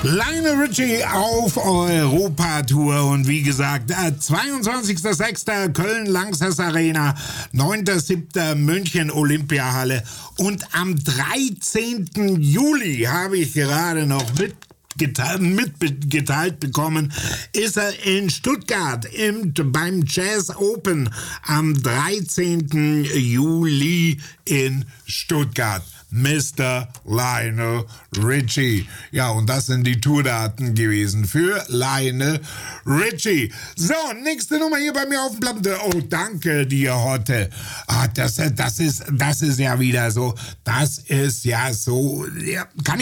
Lionel Richie auf Europa-Tour und wie gesagt, 22.06. Köln Lanxess Arena, 9.07. München Olympiahalle und am 13. Juli habe ich gerade noch mitgeteilt bekommen, ist er in Stuttgart beim Jazz Open am 13. Juli in Stuttgart. Mr. Lionel Richie. Ja, und das sind die Tourdaten gewesen für Lionel Richie. So, nächste Nummer hier bei mir auf dem Platte. Oh, danke dir, Hotte. Das ist ja wieder so. Das ist ja so. Ja, kann